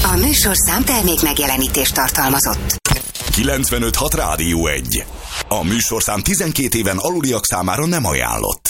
A műsorszám termék megjelenítést tartalmazott. 95.6 Rádió 1. A műsorszám 12 éven aluliak számára nem ajánlott.